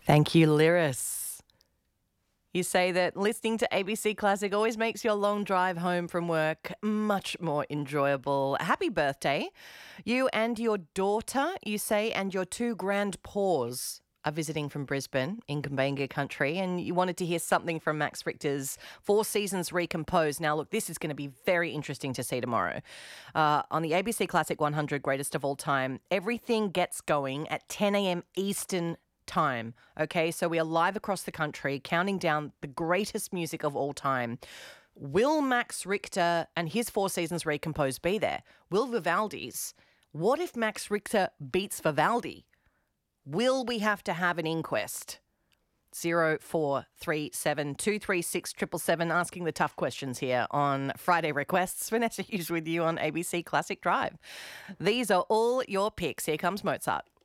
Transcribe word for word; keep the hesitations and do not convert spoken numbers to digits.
Thank you, Lyris. You say that listening to A B C Classic always makes your long drive home from work much more enjoyable. Happy birthday. You and your daughter, you say, and your two grand paws are visiting from Brisbane in Kumbanga country, and you wanted to hear something from Max Richter's Four Seasons Recomposed. Now, look, this is going to be very interesting to see tomorrow. Uh, on the A B C Classic one hundred Greatest of All Time, everything gets going at ten a.m. Eastern time. Okay, so we are live across the country counting down the greatest music of all time. Will Max Richter and his Four Seasons Recomposed be there? Will Vivaldi's? What if Max Richter beats Vivaldi? Will we have to have an inquest? Zero four three seven two three six triple seven, asking the tough questions here on Friday Requests. Vanessa Hughes with you on A B C Classic Drive. These are all your picks. Here comes Mozart.